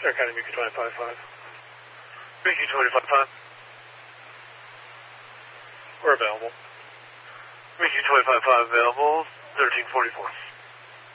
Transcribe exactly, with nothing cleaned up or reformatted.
Air County M Q twenty-five five. M Q twenty-five five. We're available. M Q twenty-five five available, thirteen forty-four.